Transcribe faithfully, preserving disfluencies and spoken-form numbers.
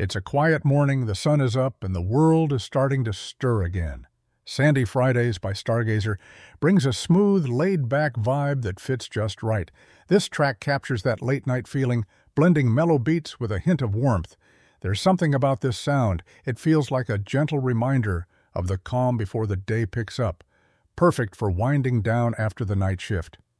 It's a quiet morning, the sun is up, and the world is starting to stir again. Sandy Fridays by Stargazer brings a smooth, laid-back vibe that fits just right. This track captures that late-night feeling, blending mellow beats with a hint of warmth. There's something about this sound. It feels like a gentle reminder of the calm before the day picks up, perfect for winding down after the night shift.